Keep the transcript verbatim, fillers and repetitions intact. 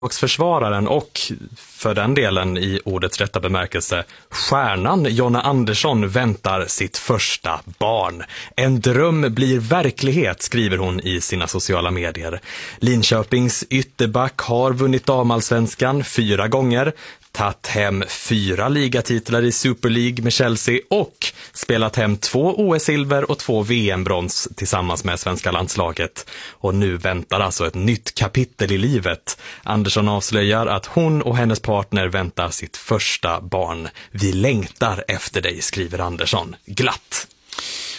försvararen och, för den delen i ordets rätta bemärkelse, stjärnan Jonna Andersson väntar sitt första barn. En dröm blir verklighet, skriver hon i sina sociala medier. Linköpings ytterback har vunnit damallsvenskan fyra gånger, tagit hem fyra ligatitlar i Super League med Chelsea och spelat hem två O S-silver och två V M-brons tillsammans med svenska landslaget. Och nu väntar alltså ett nytt kapitel i livet. Andersson avslöjar att hon och hennes partner väntar sitt första barn. Vi längtar efter dig, skriver Andersson glatt.